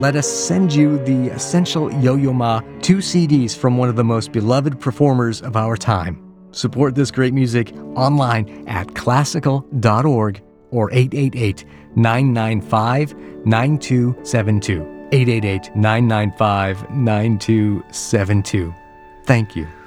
let us send you the Essential Yo-Yo Ma 2 CDs from one of the most beloved performers of our time. Support this great music online at classical.org or 888-995-9272. 888-995-9272. Thank you.